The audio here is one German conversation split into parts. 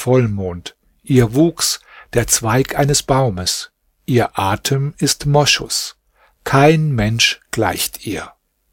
Vollmond, ihr Wuchs der Zweig eines Baumes, ihr Atem ist Moschus, kein Mensch gleicht ihr.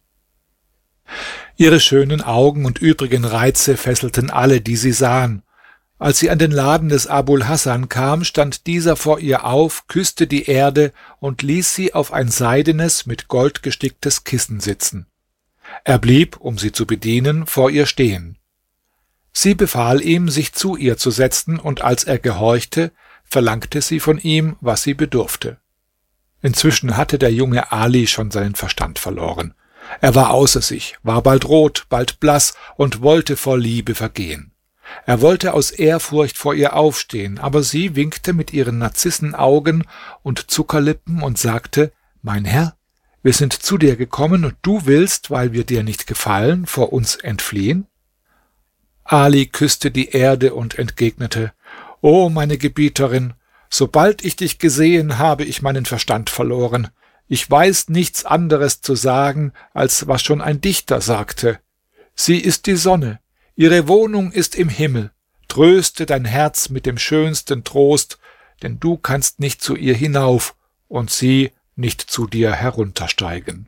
Ihre schönen Augen und übrigen Reize fesselten alle, die sie sahen. Als sie an den Laden des Abul Hasan kam, stand dieser vor ihr auf, küsste die Erde und ließ sie auf ein seidenes, mit Gold gesticktes Kissen sitzen. Er blieb, um sie zu bedienen, vor ihr stehen. Sie befahl ihm, sich zu ihr zu setzen, und als er gehorchte, verlangte sie von ihm, was sie bedurfte. Inzwischen hatte der junge Ali schon seinen Verstand verloren. Er war außer sich, war bald rot, bald blass und wollte vor Liebe vergehen. Er wollte aus Ehrfurcht vor ihr aufstehen, aber sie winkte mit ihren Narzissenaugen und Zuckerlippen und sagte: »Mein Herr, wir sind zu dir gekommen, und du willst, weil wir dir nicht gefallen, vor uns entfliehen?« Ali küsste die Erde und entgegnete: »O meine Gebieterin, sobald ich dich gesehen, habe ich meinen Verstand verloren. Ich weiß nichts anderes zu sagen, als was schon ein Dichter sagte. Sie ist die Sonne, ihre Wohnung ist im Himmel. Tröste dein Herz mit dem schönsten Trost, denn du kannst nicht zu ihr hinauf und sie nicht zu dir heruntersteigen.«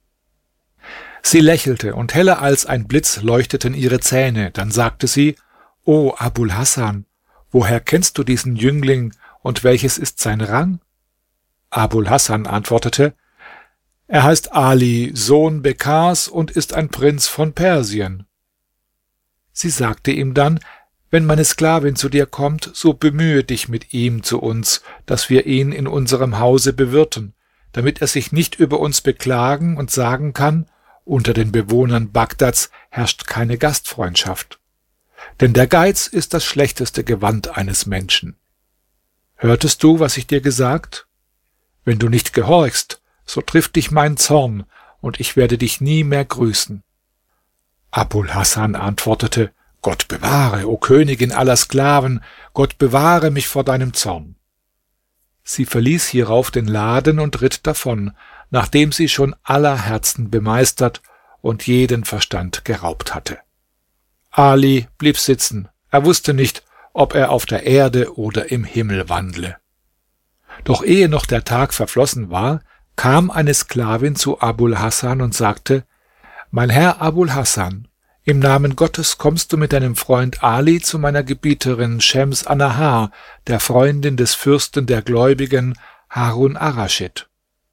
Sie lächelte, und heller als ein Blitz leuchteten ihre Zähne. Dann sagte sie: »O Abul Hasan, woher kennst du diesen Jüngling, und welches ist sein Rang?« Abul Hasan antwortete: »Er heißt Ali, Sohn Bekars, und ist ein Prinz von Persien.« Sie sagte ihm dann: »Wenn meine Sklavin zu dir kommt, so bemühe dich mit ihm zu uns, dass wir ihn in unserem Hause bewirten, damit er sich nicht über uns beklagen und sagen kann: Unter den Bewohnern Bagdads herrscht keine Gastfreundschaft. Denn der Geiz ist das schlechteste Gewand eines Menschen. Hörtest du, was ich dir gesagt? Wenn du nicht gehorchst, so trifft dich mein Zorn, und ich werde dich nie mehr grüßen.« Abul Hasan antwortete: »Gott bewahre, o Königin aller Sklaven, Gott bewahre mich vor deinem Zorn.« Sie verließ hierauf den Laden und ritt davon, nachdem sie schon aller Herzen bemeistert und jeden Verstand geraubt hatte. Ali blieb sitzen. Er wusste nicht, ob er auf der Erde oder im Himmel wandle. Doch ehe noch der Tag verflossen war, kam eine Sklavin zu Abul Hasan und sagte: »Mein Herr Abul Hasan, im Namen Gottes kommst du mit deinem Freund Ali zu meiner Gebieterin Schems Annahar, der Freundin des Fürsten der Gläubigen Harun ar-Raschid.«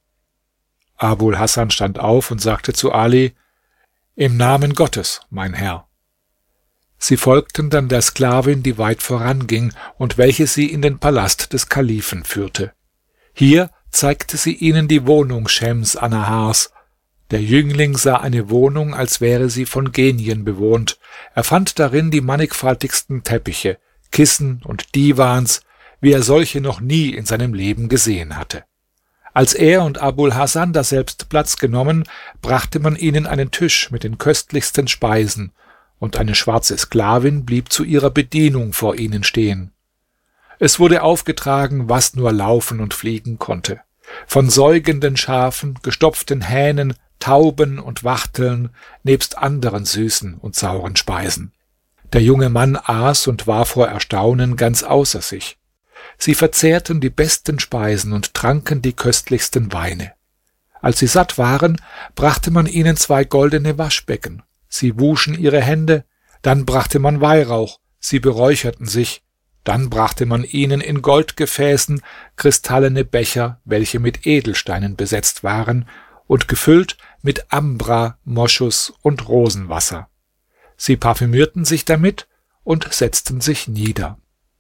Abul Hasan stand auf und sagte zu Ali: »Im Namen Gottes, mein Herr.« Sie folgten dann der Sklavin, die weit voranging und welche sie in den Palast des Kalifen führte. Hier zeigte sie ihnen die Wohnung Schems Annahars. Der Jüngling sah eine Wohnung, als wäre sie von Genien bewohnt. Er fand darin die mannigfaltigsten Teppiche, Kissen und Divans, wie er solche noch nie in seinem Leben gesehen hatte. Als er und Abul Hasan daselbst Platz genommen, brachte man ihnen einen Tisch mit den köstlichsten Speisen, und eine schwarze Sklavin blieb zu ihrer Bedienung vor ihnen stehen. Es wurde aufgetragen, was nur laufen und fliegen konnte. Von säugenden Schafen, gestopften Hähnen, Tauben und Wachteln, nebst anderen süßen und sauren Speisen. Der junge Mann aß und war vor Erstaunen ganz außer sich. Sie verzehrten die besten Speisen und tranken die köstlichsten Weine. Als sie satt waren, brachte man ihnen 2 goldene Waschbecken. Sie wuschen ihre Hände, dann brachte man Weihrauch, sie beräucherten sich, dann brachte man ihnen in Goldgefäßen kristallene Becher, welche mit Edelsteinen besetzt waren und gefüllt mit Ambra, Moschus und Rosenwasser. Sie parfümierten sich damit und setzten sich nieder.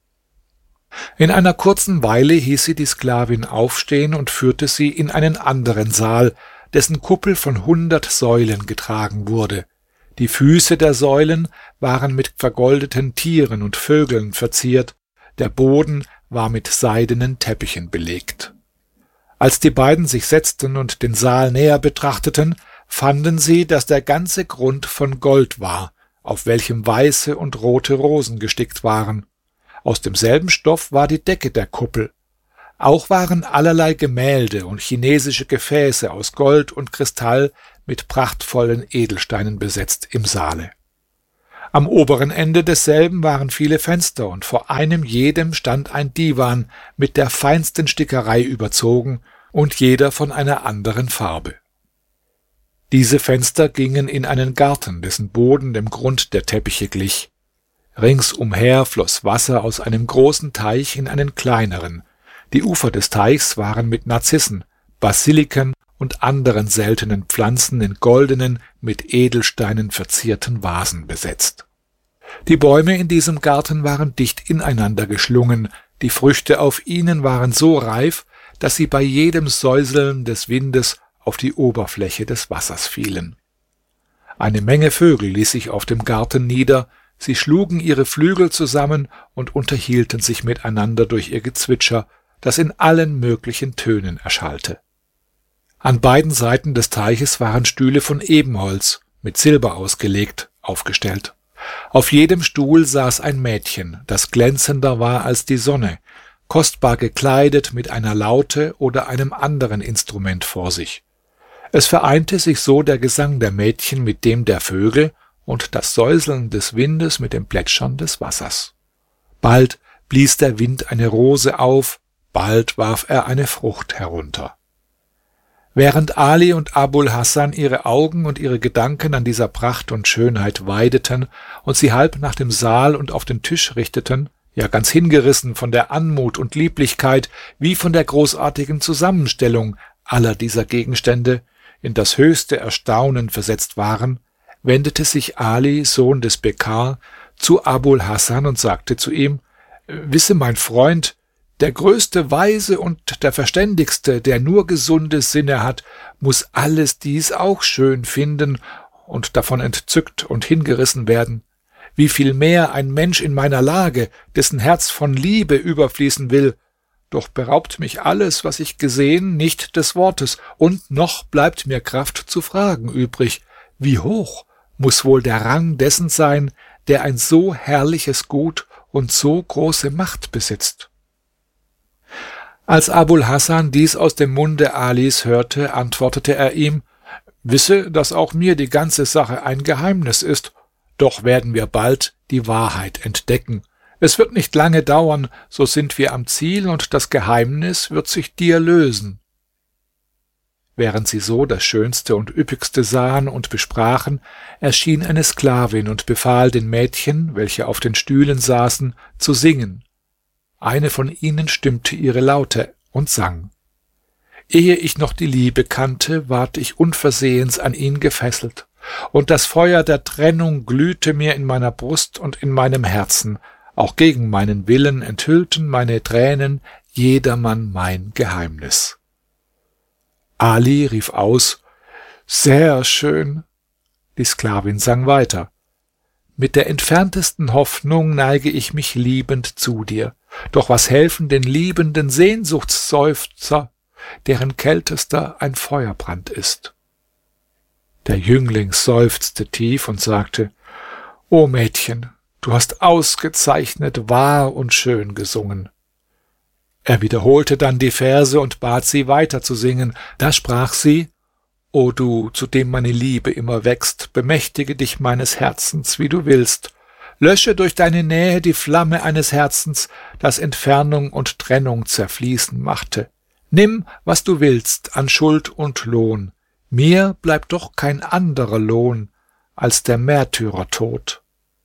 In einer kurzen Weile hieß sie die Sklavin aufstehen und führte sie in einen anderen Saal, dessen Kuppel von 100 Säulen getragen wurde. Die Füße der Säulen waren mit vergoldeten Tieren und Vögeln verziert, der Boden war mit seidenen Teppichen belegt. Als die beiden sich setzten und den Saal näher betrachteten, fanden sie, dass der ganze Grund von Gold war, auf welchem weiße und rote Rosen gestickt waren. Aus demselben Stoff war die Decke der Kuppel. Auch waren allerlei Gemälde und chinesische Gefäße aus Gold und Kristall mit prachtvollen Edelsteinen besetzt im Saale. Am oberen Ende desselben waren viele Fenster, und vor einem jedem stand ein Divan mit der feinsten Stickerei überzogen und jeder von einer anderen Farbe. Diese Fenster gingen in einen Garten, dessen Boden dem Grund der Teppiche glich. Ringsumher floss Wasser aus einem großen Teich in einen kleineren. Die Ufer des Teichs waren mit Narzissen, Basiliken und anderen seltenen Pflanzen in goldenen, mit Edelsteinen verzierten Vasen besetzt. Die Bäume in diesem Garten waren dicht ineinander geschlungen, die Früchte auf ihnen waren so reif, dass sie bei jedem Säuseln des Windes auf die Oberfläche des Wassers fielen. Eine Menge Vögel ließ sich auf dem Garten nieder, sie schlugen ihre Flügel zusammen und unterhielten sich miteinander durch ihr Gezwitscher, das in allen möglichen Tönen erschallte. An beiden Seiten des Teiches waren Stühle von Ebenholz, mit Silber ausgelegt, aufgestellt. Auf jedem Stuhl saß ein Mädchen, das glänzender war als die Sonne, kostbar gekleidet mit einer Laute oder einem anderen Instrument vor sich. Es vereinte sich so der Gesang der Mädchen mit dem der Vögel und das Säuseln des Windes mit dem Plätschern des Wassers. Bald blies der Wind eine Rose auf, bald warf er eine Frucht herunter. Während Ali und Abul Hasan ihre Augen und ihre Gedanken an dieser Pracht und Schönheit weideten und sie halb nach dem Saal und auf den Tisch richteten, ja ganz hingerissen von der Anmut und Lieblichkeit wie von der großartigen Zusammenstellung aller dieser Gegenstände, in das höchste Erstaunen versetzt waren, wendete sich Ali, Sohn des Bekar, zu Abul Hasan und sagte zu ihm: Wisse, mein Freund, der größte Weise und der Verständigste, der nur gesunde Sinne hat, muss alles dies auch schön finden und davon entzückt und hingerissen werden. Wie viel mehr ein Mensch in meiner Lage, dessen Herz von Liebe überfließen will. Doch beraubt mich alles, was ich gesehen, nicht des Wortes, und noch bleibt mir Kraft zu fragen übrig: Wie hoch muss wohl der Rang dessen sein, der ein so herrliches Gut und so große Macht besitzt? Als Abul Hasan dies aus dem Munde Alis hörte, antwortete er ihm: Wisse, dass auch mir die ganze Sache ein Geheimnis ist, doch werden wir bald die Wahrheit entdecken. Es wird nicht lange dauern, so sind wir am Ziel, und das Geheimnis wird sich dir lösen. Während sie so das Schönste und Üppigste sahen und besprachen, erschien eine Sklavin und befahl den Mädchen, welche auf den Stühlen saßen, zu singen. Eine von ihnen stimmte ihre Laute und sang. Ehe ich noch die Liebe kannte, ward ich unversehens an ihn gefesselt, und das Feuer der Trennung glühte mir in meiner Brust und in meinem Herzen, auch gegen meinen Willen enthüllten meine Tränen jedermann mein Geheimnis. Ali rief aus: Sehr schön. Die Sklavin sang weiter: Mit der entferntesten Hoffnung neige ich mich liebend zu dir. Doch was helfen den liebenden Sehnsuchtsseufzer, deren kältester ein Feuerbrand ist? Der Jüngling seufzte tief und sagte: O Mädchen, du hast ausgezeichnet wahr und schön gesungen. Er wiederholte dann die Verse und bat sie weiter zu singen. Da sprach sie: O du, zu dem meine Liebe immer wächst, bemächtige dich meines Herzens, wie du willst. Lösche durch deine Nähe die Flamme eines Herzens, das Entfernung und Trennung zerfließen machte. Nimm, was du willst, an Schuld und Lohn. Mir bleibt doch kein anderer Lohn als der Märtyrertod.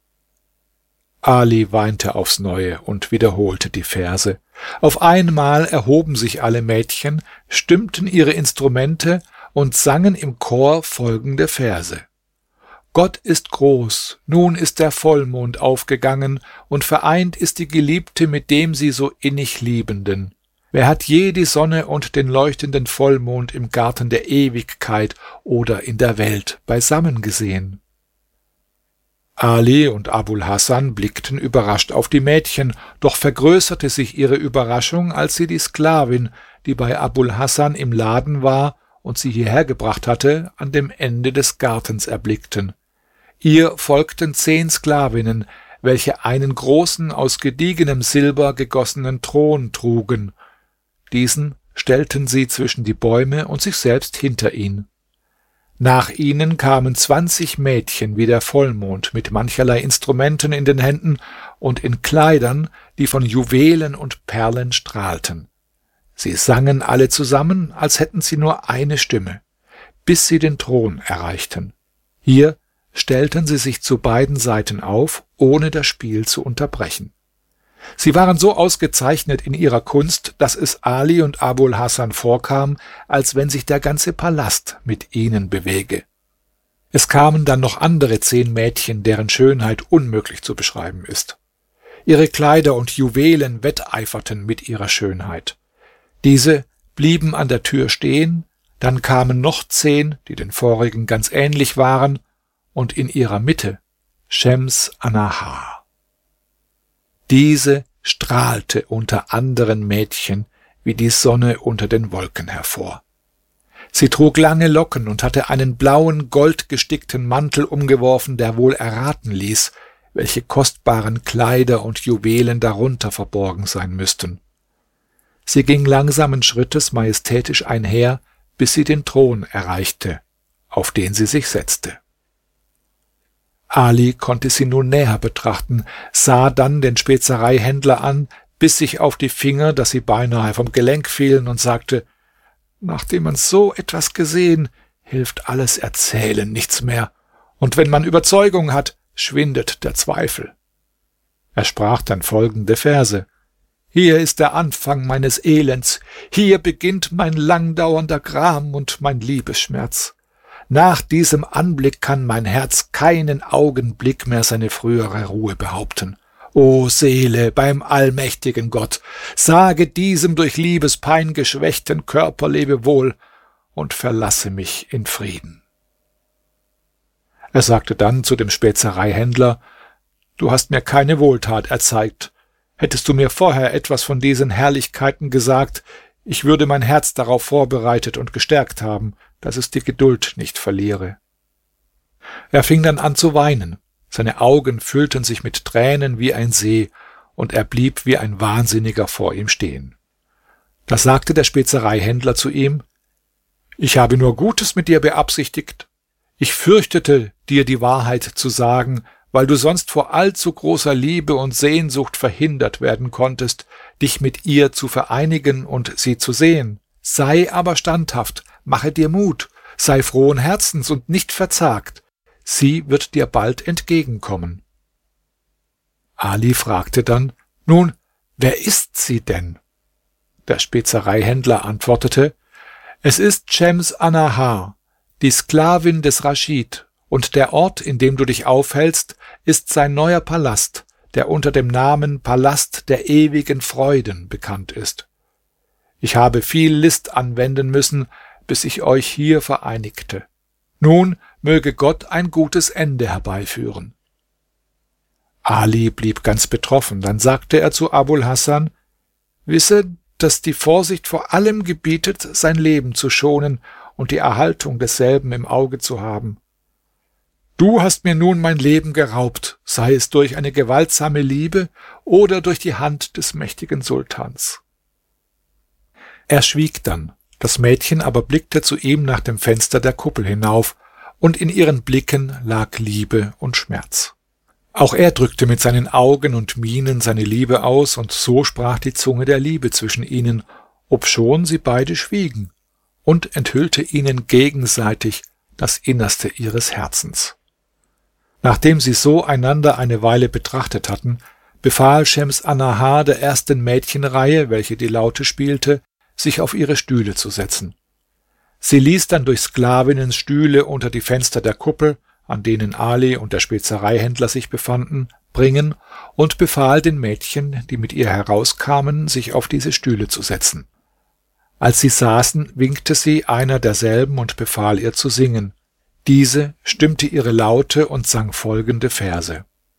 Ali weinte aufs Neue und wiederholte die Verse. Auf einmal erhoben sich alle Mädchen, stimmten ihre Instrumente und sangen im Chor folgende Verse: Gott ist groß, nun ist der Vollmond aufgegangen, und vereint ist die Geliebte mit dem sie so innig Liebenden. Wer hat je die Sonne und den leuchtenden Vollmond im Garten der Ewigkeit oder in der Welt beisammen gesehen? Ali und Abul Hasan blickten überrascht auf die Mädchen, doch vergrößerte sich ihre Überraschung, als sie die Sklavin, die bei Abul Hasan im Laden war und sie hierher gebracht hatte, an dem Ende des Gartens erblickten. Ihr folgten 10 Sklavinnen, welche einen großen, aus gediegenem Silber gegossenen Thron trugen. Diesen stellten sie zwischen die Bäume und sich selbst hinter ihn. Nach ihnen kamen 20 Mädchen wie der Vollmond mit mancherlei Instrumenten in den Händen und in Kleidern, die von Juwelen und Perlen strahlten. Sie sangen alle zusammen, als hätten sie nur eine Stimme, bis sie den Thron erreichten. Hier stellten sie sich zu beiden Seiten auf, ohne das Spiel zu unterbrechen. Sie waren so ausgezeichnet in ihrer Kunst, dass es Ali und Abul Hasan vorkam, als wenn sich der ganze Palast mit ihnen bewege. Es kamen dann noch andere 10 Mädchen, deren Schönheit unmöglich zu beschreiben ist. Ihre Kleider und Juwelen wetteiferten mit ihrer Schönheit. Diese blieben an der Tür stehen, dann kamen noch 10, die den vorigen ganz ähnlich waren, und in ihrer Mitte Schems Annahar. Diese strahlte unter anderen Mädchen wie die Sonne unter den Wolken hervor. Sie trug lange Locken und hatte einen blauen, goldgestickten Mantel umgeworfen, der wohl erraten ließ, welche kostbaren Kleider und Juwelen darunter verborgen sein müssten. Sie ging langsamen Schrittes majestätisch einher, bis sie den Thron erreichte, auf den sie sich setzte. Ali konnte sie nun näher betrachten, sah dann den Spezereihändler an, biss sich auf die Finger, dass sie beinahe vom Gelenk fielen, und sagte: »Nachdem man so etwas gesehen, hilft alles Erzählen nichts mehr, und wenn man Überzeugung hat, schwindet der Zweifel.« Er sprach dann folgende Verse: »Hier ist der Anfang meines Elends, hier beginnt mein langdauernder Gram und mein Liebesschmerz. Nach diesem Anblick kann mein Herz keinen Augenblick mehr seine frühere Ruhe behaupten. O Seele, beim allmächtigen Gott, sage diesem durch Liebespein geschwächten Körper Lebewohl und verlasse mich in Frieden.« Er sagte dann zu dem Spezereihändler: »Du hast mir keine Wohltat erzeigt. Hättest du mir vorher etwas von diesen Herrlichkeiten gesagt, ich würde mein Herz darauf vorbereitet und gestärkt haben, dass es die Geduld nicht verliere.« Er fing dann an zu weinen. Seine Augen füllten sich mit Tränen wie ein See, und er blieb wie ein Wahnsinniger vor ihm stehen. Da sagte der Spezereihändler zu ihm: »Ich habe nur Gutes mit dir beabsichtigt. Ich fürchtete, dir die Wahrheit zu sagen, weil du sonst vor allzu großer Liebe und Sehnsucht verhindert werden konntest, dich mit ihr zu vereinigen und sie zu sehen. Sei aber standhaft, mache dir Mut, sei frohen Herzens und nicht verzagt. Sie wird dir bald entgegenkommen.« Ali fragte dann: »Nun, wer ist sie denn?« Der Spezereihändler antwortete: »Es ist Schems Annahar, die Sklavin des Raschid, und der Ort, in dem du dich aufhältst, ist sein neuer Palast, der unter dem Namen Palast der ewigen Freuden bekannt ist. Ich habe viel List anwenden müssen, bis ich euch hier vereinigte. Nun möge Gott ein gutes Ende herbeiführen.« Ali blieb ganz betroffen. Dann sagte er zu Abul Hasan: »Wisse, dass die Vorsicht vor allem gebietet, sein Leben zu schonen und die Erhaltung desselben im Auge zu haben. Du hast mir nun mein Leben geraubt, sei es durch eine gewaltsame Liebe oder durch die Hand des mächtigen Sultans.« Er schwieg dann. Das Mädchen aber blickte zu ihm nach dem Fenster der Kuppel hinauf, und in ihren Blicken lag Liebe und Schmerz. Auch er drückte mit seinen Augen und Mienen seine Liebe aus, und so sprach die Zunge der Liebe zwischen ihnen, obschon sie beide schwiegen, und enthüllte ihnen gegenseitig das Innerste ihres Herzens. Nachdem sie so einander eine Weile betrachtet hatten, befahl Schems Annahar der ersten Mädchenreihe, welche die Laute spielte, sich auf ihre Stühle zu setzen. Sie ließ dann durch Sklavinnen Stühle unter die Fenster der Kuppel, an denen Ali und der Spezereihändler sich befanden, bringen und befahl den Mädchen, die mit ihr herauskamen, sich auf diese Stühle zu setzen. Als sie saßen, winkte sie einer derselben und befahl ihr zu singen. Diese stimmte ihre Laute und sang folgende Verse: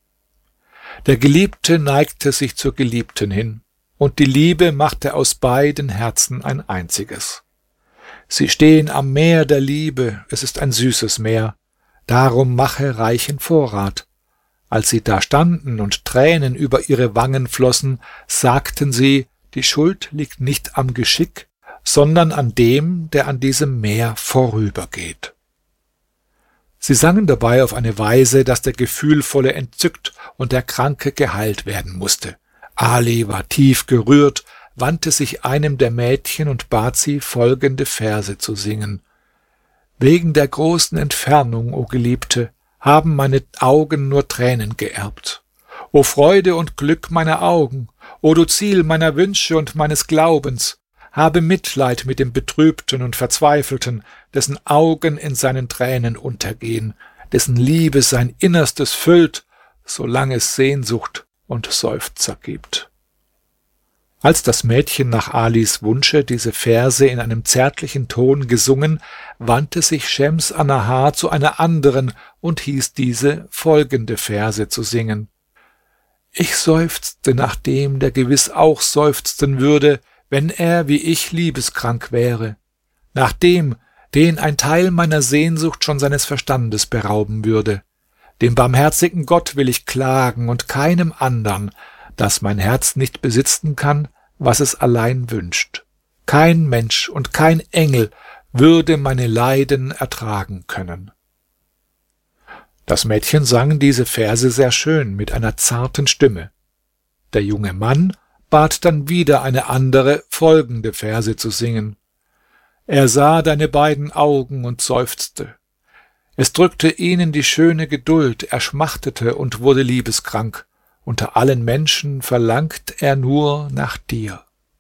Der Geliebte neigte sich zur Geliebten hin, und die Liebe machte aus beiden Herzen ein einziges. Sie stehen am Meer der Liebe, es ist ein süßes Meer, darum mache reichen Vorrat. Als sie da standen und Tränen über ihre Wangen flossen, sagten sie, die Schuld liegt nicht am Geschick, sondern an dem, der an diesem Meer vorübergeht. Sie sangen dabei auf eine Weise, dass der Gefühlvolle entzückt und der Kranke geheilt werden musste. Ali war tief gerührt, wandte sich einem der Mädchen und bat sie, folgende Verse zu singen. Wegen der großen Entfernung, o Geliebte, haben meine Augen nur Tränen geerbt. O Freude und Glück meiner Augen, o du Ziel meiner Wünsche und meines Glaubens, habe Mitleid mit dem Betrübten und Verzweifelten, dessen Augen in seinen Tränen untergehen, dessen Liebe sein Innerstes füllt, solange es Sehnsucht und Seufzer gibt. Als das Mädchen nach Alis Wunsche diese Verse in einem zärtlichen Ton gesungen, wandte sich Schems Annahar zu einer anderen und hieß diese, folgende Verse zu singen. Ich seufzte nach dem, der gewiss auch seufzen würde, wenn er wie ich liebeskrank wäre, nach dem, den ein Teil meiner Sehnsucht schon seines Verstandes berauben würde. Dem barmherzigen Gott will ich klagen und keinem andern, dass mein Herz nicht besitzen kann, was es allein wünscht. Kein Mensch und kein Engel würde meine Leiden ertragen können. Das Mädchen sang diese Verse sehr schön mit einer zarten Stimme. Der junge Mann bat dann wieder eine andere, folgende Verse zu singen. Er sah deine beiden Augen und seufzte. Es drückte ihnen die schöne Geduld, er schmachtete und wurde liebeskrank. Unter allen Menschen verlangt er nur nach dir.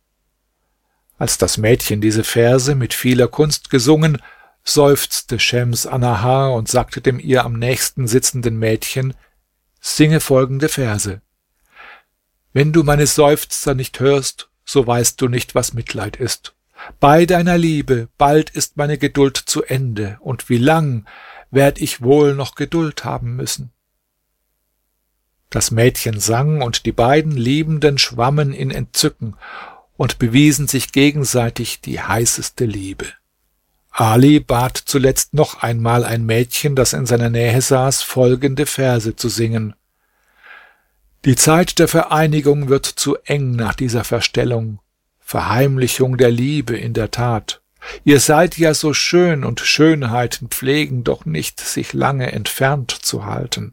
Als das Mädchen diese Verse mit vieler Kunst gesungen, seufzte Schems Annahar und sagte dem ihr am nächsten sitzenden Mädchen, singe folgende Verse. Wenn du meine Seufzer nicht hörst, so weißt du nicht, was Mitleid ist. Bei deiner Liebe, bald ist meine Geduld zu Ende, und wie lang werd ich wohl noch Geduld haben müssen. Das Mädchen sang, und die beiden Liebenden schwammen in Entzücken und bewiesen sich gegenseitig die heißeste Liebe. Ali bat zuletzt noch einmal ein Mädchen, das in seiner Nähe saß, folgende Verse zu singen. Die Zeit der Vereinigung wird zu eng nach dieser Verstellung, Verheimlichung der Liebe in der Tat. Ihr seid ja so schön, und Schönheiten pflegen doch nicht, sich lange entfernt zu halten.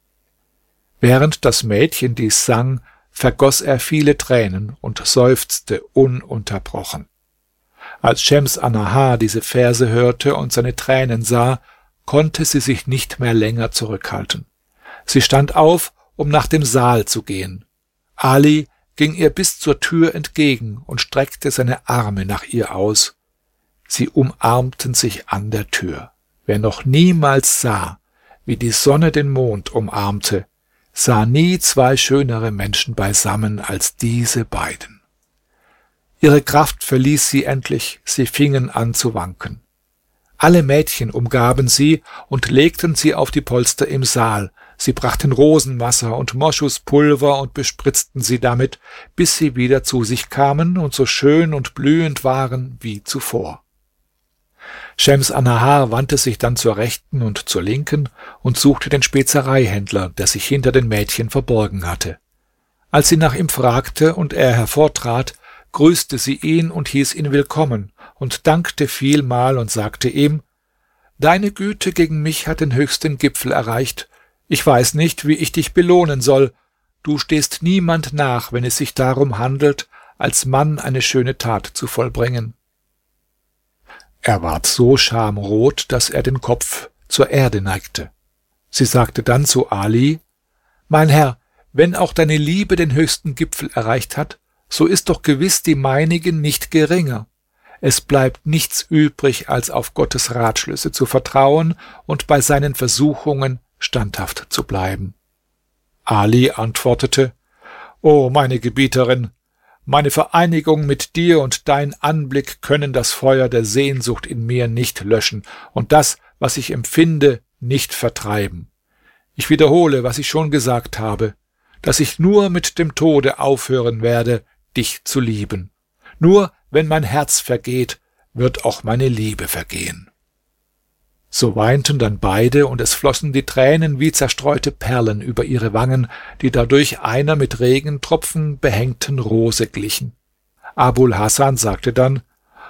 Während das Mädchen dies sang, vergoß er viele Tränen und seufzte ununterbrochen. Als Schems Annahar diese Verse hörte und seine Tränen sah, konnte sie sich nicht mehr länger zurückhalten. Sie stand auf, um nach dem Saal zu gehen. Ali ging ihr bis zur Tür entgegen und streckte seine Arme nach ihr aus. Sie umarmten sich an der Tür. Wer noch niemals sah, wie die Sonne den Mond umarmte, sah nie zwei schönere Menschen beisammen als diese beiden. Ihre Kraft verließ sie endlich, sie fingen an zu wanken. Alle Mädchen umgaben sie und legten sie auf die Polster im Saal. Sie brachten Rosenwasser und Moschuspulver und bespritzten sie damit, bis sie wieder zu sich kamen und so schön und blühend waren wie zuvor. Schems Annahar wandte sich dann zur rechten und zur linken und suchte den Spezereihändler, der sich hinter den Mädchen verborgen hatte. Als sie nach ihm fragte und er hervortrat, grüßte sie ihn und hieß ihn willkommen und dankte vielmal und sagte ihm, »Deine Güte gegen mich hat den höchsten Gipfel erreicht. Ich weiß nicht, wie ich dich belohnen soll. Du stehst niemand nach, wenn es sich darum handelt, als Mann eine schöne Tat zu vollbringen.« Er ward so schamrot, dass er den Kopf zur Erde neigte. Sie sagte dann zu Ali, »Mein Herr, wenn auch deine Liebe den höchsten Gipfel erreicht hat, so ist doch gewiss die meinige nicht geringer. Es bleibt nichts übrig, als auf Gottes Ratschlüsse zu vertrauen und bei seinen Versuchungen standhaft zu bleiben.« Ali antwortete, »O meine Gebieterin, meine Vereinigung mit dir und dein Anblick können das Feuer der Sehnsucht in mir nicht löschen und das, was ich empfinde, nicht vertreiben. Ich wiederhole, was ich schon gesagt habe, dass ich nur mit dem Tode aufhören werde, dich zu lieben. Nur wenn mein Herz vergeht, wird auch meine Liebe vergehen.« So weinten dann beide, und es flossen die Tränen wie zerstreute Perlen über ihre Wangen, die dadurch einer mit Regentropfen behängten Rose glichen. Abul Hasan sagte dann,